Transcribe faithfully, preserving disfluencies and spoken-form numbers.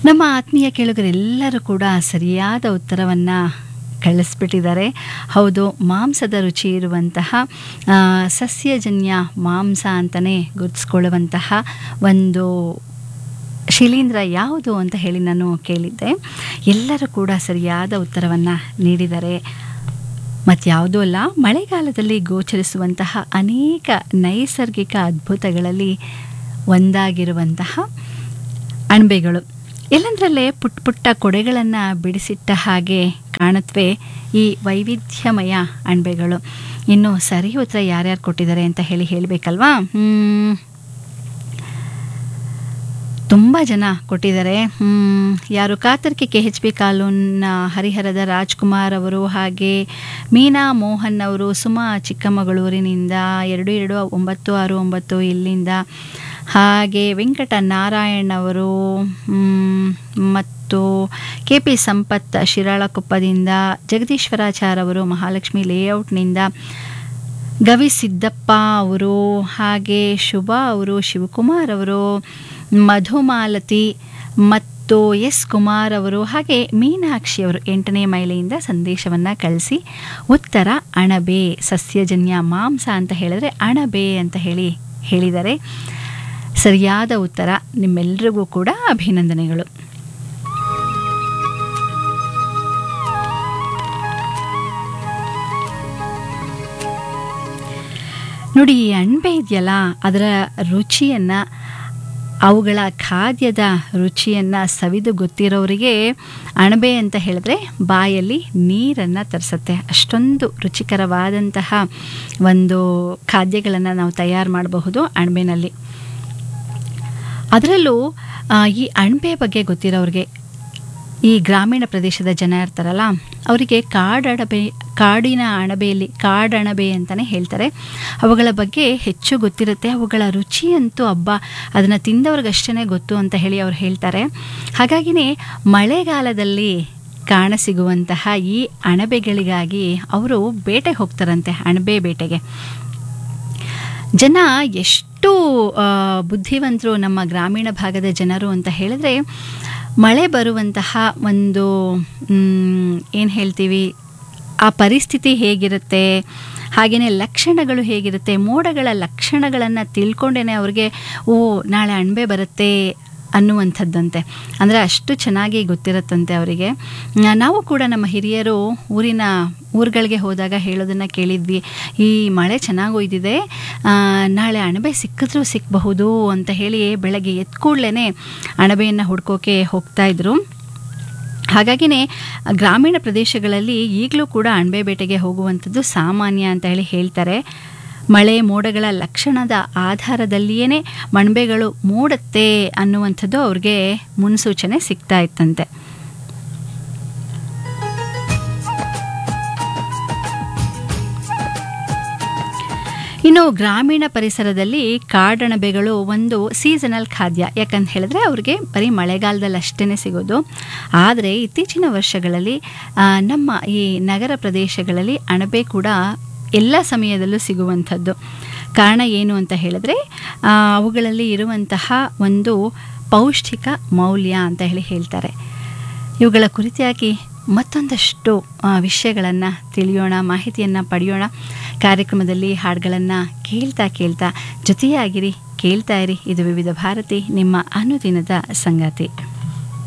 ನಮ್ಮ ಆತ್ಮೀಯ ಕೇಳುಗರೆಲ್ಲರೂ ಕೂಡ ಸರಿಯಾದ ಉತ್ತರವನ್ನು ಕಳಿಸ್ಬಿಟ್ಟಿದ್ದಾರೆ. ಹೌದು, ಮಾಂಸದ ರುಚಿ ಇರುವಂತಹ ಸಸ್ಯಜನ್ಯ ಮಾಂಸ ಅಂತಲೇ ಗುರುತಿಸ್ಕೊಳ್ಳುವಂತಹ ಒಂದು ಶಿಲೀಂಧ್ರ ಯಾವುದು ಅಂತ ಹೇಳಿ ನಾನು ಕೇಳಿದ್ದೆ. ಎಲ್ಲರೂ ಕೂಡ ಸರಿಯಾದ ಉತ್ತರವನ್ನು ನೀಡಿದ್ದಾರೆ. ಮತ್ತು ಯಾವುದೂ ಅಲ್ಲ, ಮಳೆಗಾಲದಲ್ಲಿ ಗೋಚರಿಸುವಂತಹ ಅನೇಕ ನೈಸರ್ಗಿಕ ಅದ್ಭುತಗಳಲ್ಲಿ ಒಂದಾಗಿರುವಂತಹ ಅಣಬೆಗಳು. ಎಲ್ಲಂದ್ರಲ್ಲೇ ಪುಟ್ಟ ಪುಟ್ಟ ಕೊಡೆಗಳನ್ನು ಬಿಡಿಸಿಟ್ಟ ಹಾಗೆ ಕಾಣುತ್ತವೆ ಈ ವೈವಿಧ್ಯಮಯ ಅಣಬೆಗಳು. ಇನ್ನು ಸರಿ ಉತ್ತರ ಯಾರ್ಯಾರು ಕೊಟ್ಟಿದ್ದಾರೆ ಅಂತ ಹೇಳಿ ಹೇಳಬೇಕಲ್ವಾ? ತುಂಬ ಜನ ಕೊಟ್ಟಿದ್ದಾರೆ. ಯಾರು ಕಾತರ್ಕಿ ಕೆ ಎಚ್ ಬಿ ಕಾಲೋನ್ನ ಹರಿಹರದ ರಾಜ್ಕುಮಾರ್ ಅವರು, ಹಾಗೆ ಮೀನಾ ಮೋಹನ್ ಅವರು ಸುಮಾ ಚಿಕ್ಕಮಗಳೂರಿನಿಂದ ಎರಡು ಎರಡು ಒಂಬತ್ತು ಆರು ಒಂಬತ್ತು ಇಲ್ಲಿಂದ, ಹಾಗೆ ವೆಂಕಟ ನಾರಾಯಣ್ ಅವರು ಮತ್ತು ಕೆ ಪಿ ಸಂಪತ್ ಶಿರಾಳಕೊಪ್ಪದಿಂದ, ಜಗದೀಶ್ವರಾಚಾರ್ ಅವರು ಮಹಾಲಕ್ಷ್ಮಿ ಲೇಔಟ್ನಿಂದ, ಗವಿ ಸಿದ್ದಪ್ಪ ಅವರು, ಹಾಗೆ ಶುಭಾ ಅವರು, ಶಿವಕುಮಾರ್ ಅವರು, ಮಧುಮಾಲತಿ ಮತ್ತು ಎಸ್ ಕುಮಾರ್ ಅವರು, ಹಾಗೆ ಮೀನಾಕ್ಷಿ ಅವರು ಎಂಟನೇ ಮೈಲಿಯಿಂದ ಸಂದೇಶವನ್ನು ಕಳಿಸಿ ಉತ್ತರ ಅಣಬೆ, ಸಸ್ಯಜನ್ಯ ಮಾಂಸ ಅಂತ ಹೇಳಿದ್ರೆ ಅಣಬೆ ಅಂತ ಹೇಳಿ ಹೇಳಿದ್ದಾರೆ. ಸರಿಯಾದ ಉತ್ತರ. ನಿಮ್ಮೆಲ್ಲರಿಗೂ ಕೂಡ ಅಭಿನಂದನೆಗಳು. ನೋಡಿ, ಈ ಅಣಬೆ ಇದೆಯಲ್ಲ, ಅದರ ರುಚಿಯನ್ನು, ಅವುಗಳ ಖಾದ್ಯದ ರುಚಿಯನ್ನು ಸವಿದು ಗೊತ್ತಿರೋರಿಗೆ ಅಣಬೆ ಅಂತ ಹೇಳಿದ್ರೆ ಬಾಯಲ್ಲಿ ನೀರನ್ನು ತರಿಸುತ್ತೆ. ಅಷ್ಟೊಂದು ರುಚಿಕರವಾದಂತಹ ಒಂದು ಖಾದ್ಯಗಳನ್ನು ನಾವು ತಯಾರು ಮಾಡಬಹುದು ಅಣಬೆನಲ್ಲಿ. ಅದರಲ್ಲೂ ಈ ಅಣಬೆ ಬಗ್ಗೆ ಗೊತ್ತಿರೋರಿಗೆ, ಈ ಗ್ರಾಮೀಣ ಪ್ರದೇಶದ ಜನ ಇರ್ತಾರಲ್ಲ, ಅವರಿಗೆ ಕಾಡಣಬೆ, ಕಾಡಿನ ಅಣಬೆಯಲ್ಲಿ ಕಾಡಣಬೆ ಅಂತಲೇ ಹೇಳ್ತಾರೆ, ಅವುಗಳ ಬಗ್ಗೆ ಹೆಚ್ಚು ಗೊತ್ತಿರುತ್ತೆ. ಅವುಗಳ ರುಚಿ ಅಂತೂ ಹಬ್ಬ, ಅದನ್ನು ತಿಂದವ್ರಿಗಷ್ಟೇ ಗೊತ್ತು ಅಂತ ಹೇಳಿ ಅವ್ರು ಹೇಳ್ತಾರೆ. ಹಾಗಾಗಿನೇ ಮಳೆಗಾಲದಲ್ಲಿ ಕಾಣಸಿಗುವಂತಹ ಈ ಅಣಬೆಗಳಿಗಾಗಿ ಅವರು ಬೇಟೆಗೆ ಹೋಗ್ತಾರಂತೆ, ಅಣಬೆ ಬೇಟೆಗೆ. ಜನ ಎಷ್ಟು ಬುದ್ಧಿವಂತರು ನಮ್ಮ ಗ್ರಾಮೀಣ ಭಾಗದ ಜನರು ಅಂತ ಹೇಳಿದ್ರೆ, ಮಳೆ ಬರುವಂತಹ ಒಂದು ಏನು ಹೇಳ್ತೀವಿ, ಆ ಪರಿಸ್ಥಿತಿ ಹೇಗಿರುತ್ತೆ, ಹಾಗೆಯೇ ಲಕ್ಷಣಗಳು ಹೇಗಿರುತ್ತೆ, ಮೋಡಗಳ ಲಕ್ಷಣಗಳನ್ನು ತಿಳ್ಕೊಂಡೇ ಅವ್ರಿಗೆ ಓ ನಾಳೆ ಅಣಬೆ ಬರುತ್ತೆ ಅನ್ನುವಂಥದ್ದಂತೆ. ಅಂದರೆ ಅಷ್ಟು ಚೆನ್ನಾಗಿ ಗೊತ್ತಿರುತ್ತಂತೆ ಅವರಿಗೆ. ನಾವು ಕೂಡ ನಮ್ಮ ಹಿರಿಯರು ಊರಿನ ಊರುಗಳಿಗೆ ಹೋದಾಗ ಹೇಳೋದನ್ನು ಕೇಳಿದ್ವಿ, ಈ ಮಳೆ ಚೆನ್ನಾಗಿ ಒಯ್ದಿದೆ, ನಾಳೆ ಅಣಬೆ ಸಿಕ್ಕಿದ್ರೂ ಸಿಕ್ಕಬಹುದು ಅಂತ ಹೇಳಿ ಬೆಳಗ್ಗೆ ಎದ್ದ ಕೂಡಲೇ ಅಣಬೆಯನ್ನು ಹುಡ್ಕೋಕೆ ಹೋಗ್ತಾಯಿದ್ರು. ಹಾಗಾಗಿನೇ ಗ್ರಾಮೀಣ ಪ್ರದೇಶಗಳಲ್ಲಿ ಈಗಲೂ ಕೂಡ ಅಣಬೆ ಬೇಟೆಗೆ ಹೋಗುವಂಥದ್ದು ಸಾಮಾನ್ಯ ಅಂತ ಹೇಳಿ ಹೇಳ್ತಾರೆ. ಮಳೆ ಮೋಡಗಳ ಲಕ್ಷಣದ ಆಧಾರದಲ್ಲಿಯೇ ಅಣಬೆಗಳು ಮೂಡುತ್ತೆ ಅನ್ನುವಂಥದ್ದು ಅವ್ರಿಗೆ ಮುನ್ಸೂಚನೆ ಸಿಗ್ತಾ ಇತ್ತಂತೆ. ಇನ್ನು ಗ್ರಾಮೀಣ ಪರಿಸರದಲ್ಲಿ ಕಾಡಣಬೆಗಳು ಒಂದು ಸೀಸನಲ್ ಖಾದ್ಯ. ಯಾಕಂತ ಹೇಳಿದ್ರೆ ಅವ್ರಿಗೆ ಬರೀ ಮಳೆಗಾಲದಲ್ಲಿ ಅಷ್ಟೇ ಸಿಗೋದು. ಆದರೆ ಇತ್ತೀಚಿನ ವರ್ಷಗಳಲ್ಲಿ ನಮ್ಮ ಈ ನಗರ ಪ್ರದೇಶಗಳಲ್ಲಿ ಅಣಬೆ ಕೂಡ ಎಲ್ಲ ಸಮಯದಲ್ಲೂ ಸಿಗುವಂಥದ್ದು. ಕಾರಣ ಏನು ಅಂತ ಹೇಳಿದ್ರೆ, ಅವುಗಳಲ್ಲಿ ಇರುವಂತಹ ಒಂದು ಪೌಷ್ಟಿಕ ಮೌಲ್ಯ ಅಂತ ಹೇಳಿ ಹೇಳ್ತಾರೆ. ಇವುಗಳ ಕುರಿತಾಗಿ ಮತ್ತೊಂದಷ್ಟು ವಿಷಯಗಳನ್ನು ತಿಳಿಯೋಣ, ಮಾಹಿತಿಯನ್ನು ಪಡೆಯೋಣ. ಕಾರ್ಯಕ್ರಮದಲ್ಲಿ ಹಾಡುಗಳನ್ನು ಕೇಳ್ತಾ ಕೇಳ್ತಾ ಜೊತೆಯಾಗಿರಿ, ಕೇಳ್ತಾ ಇರಿ. ಇದು ವಿವಿಧ ಭಾರತಿ, ನಿಮ್ಮ ಅನುದಿನದ ಸಂಗಾತಿ.